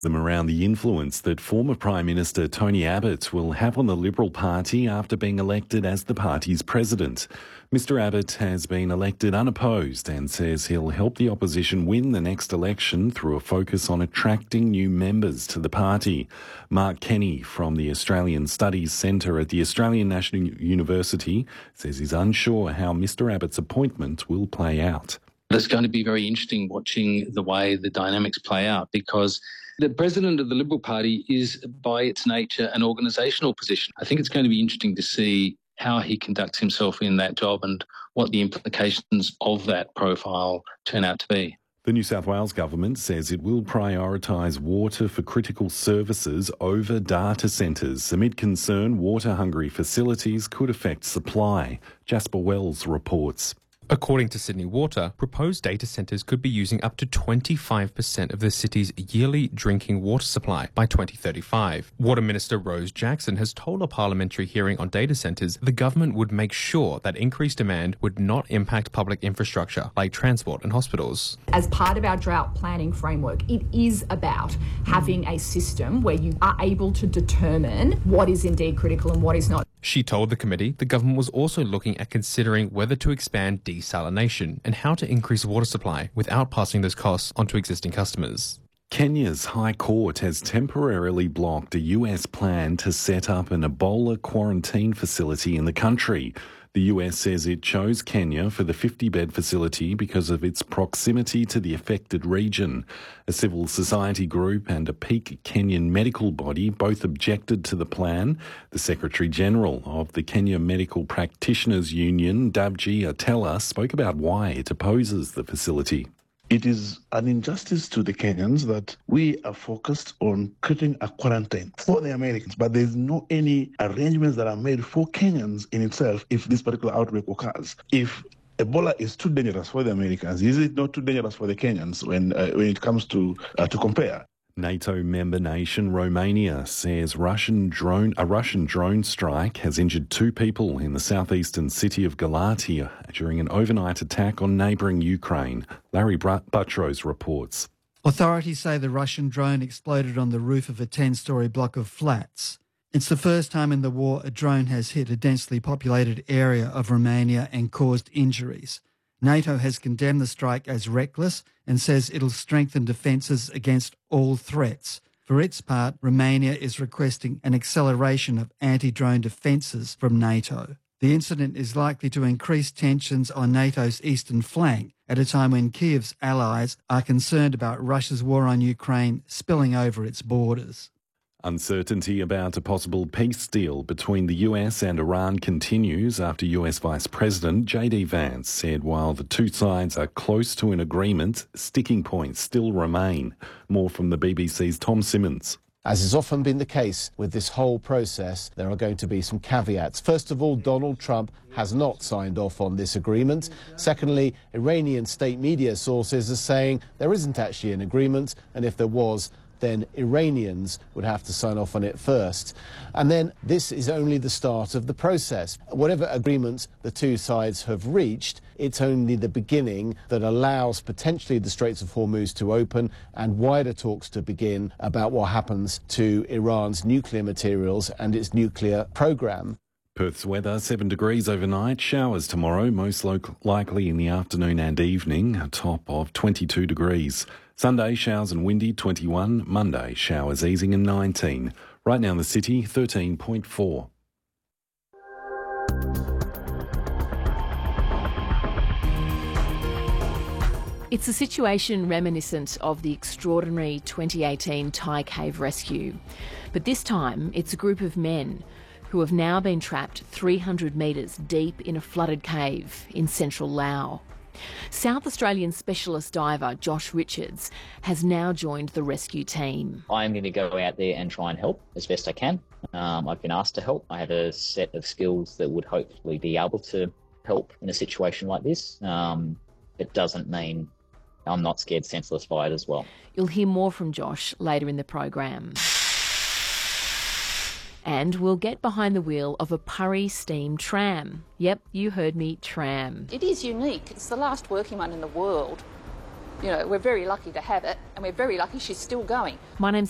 Them around the influence that former Prime Minister Tony Abbott will have on the Liberal Party after being elected as the party's president. Mr Abbott has been elected unopposed and says he'll help the opposition win the next election through a focus on attracting new members to the party. Mark Kenny from the Australian Studies Centre at the Australian National University says he's unsure how Mr Abbott's appointment will play out. It's going to be very interesting watching the way the dynamics play out, because the president of the Liberal Party is, by its nature, an organisational position. I think it's going to be interesting to see how he conducts himself in that job and what the implications of that profile turn out to be. The New South Wales government says it will prioritise water for critical services over data centres amid concern water-hungry facilities could affect supply. Jasper Wells reports. According to Sydney Water, proposed data centres could be using up to 25% of the city's yearly drinking water supply by 2035. Water Minister Rose Jackson has told a parliamentary hearing on data centres the government would make sure that increased demand would not impact public infrastructure like transport and hospitals. As part of our drought planning framework, it is about having a system where you are able to determine what is indeed critical and what is not. She told the committee the government was also looking at considering whether to expand desalination and how to increase water supply without passing those costs onto existing customers. Kenya's High Court has temporarily blocked a US plan to set up an Ebola quarantine facility in the country. The US says it chose Kenya for the 50-bed facility because of its proximity to the affected region. A civil society group and a peak Kenyan medical body both objected to the plan. The Secretary-General of the Kenya Medical Practitioners Union, Dabji Atela, spoke about why it opposes the facility. It is an injustice to the Kenyans that we are focused on creating a quarantine for the Americans, but there's no any arrangements that are made for Kenyans in itself if this particular outbreak occurs. If Ebola is too dangerous for the Americans, is it not too dangerous for the Kenyans when it comes to compare? NATO member nation Romania says a Russian drone strike has injured 2 people in the southeastern city of Galatia during an overnight attack on neighbouring Ukraine. Larry Buttrose reports. Authorities say the Russian drone exploded on the roof of a 10-storey block of flats. It's the first time in the war a drone has hit a densely populated area of Romania and caused injuries. NATO has condemned the strike as reckless and says it'll strengthen defences against all threats. For its part, Romania is requesting an acceleration of anti-drone defences from NATO. The incident is likely to increase tensions on NATO's eastern flank at a time when Kiev's allies are concerned about Russia's war on Ukraine spilling over its borders. Uncertainty about a possible peace deal between the US and Iran continues after US Vice President J.D. Vance said while the two sides are close to an agreement, sticking points still remain. More from the BBC's Tom Simmons. As has often been the case with this whole process, there are going to be some caveats. First of all, Donald Trump has not signed off on this agreement. Secondly, Iranian state media sources are saying there isn't actually an agreement, and if there was, then Iranians would have to sign off on it first. And then this is only the start of the process. Whatever agreement the two sides have reached, it's only the beginning that allows potentially the Straits of Hormuz to open and wider talks to begin about what happens to Iran's nuclear materials and its nuclear program. Perth's weather, 7 degrees overnight, showers tomorrow, most likely in the afternoon and evening, a top of 22 degrees. Sunday, showers and windy, 21. Monday, showers easing and 19. Right now in the city, 13.4. It's a situation reminiscent of the extraordinary 2018 Thai cave rescue. But this time, it's a group of men who have now been trapped 300 metres deep in a flooded cave in central Laos. South Australian specialist diver Josh Richards has now joined the rescue team. I'm going to go out there and try and help as best I can. I've been asked to help. I have a set of skills that would hopefully be able to help in a situation like this. It doesn't mean I'm not scared senseless by it as well. You'll hear more from Josh later in the program. And we'll get behind the wheel of a Purry steam tram. Yep, you heard me, tram. It is unique. It's the last working one in the world. You know, we're very lucky to have it, and we're very lucky she's still going. My name's